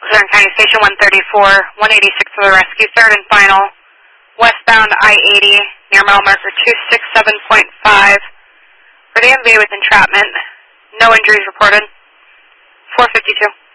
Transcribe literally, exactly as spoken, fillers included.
Luzerne County Station one thirty-four, one eighty-six to the rescue, third and final. Westbound I eighty, near mile marker two six seven point five. For the M V A with entrapment, no injuries reported. four fifty-two.